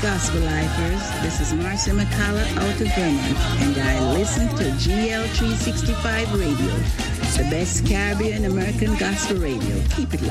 Gospel Lifers. This is Marcia McCullough out of Vermont, and I listen to GL365 Radio, the best Caribbean American gospel radio. Keep it locked.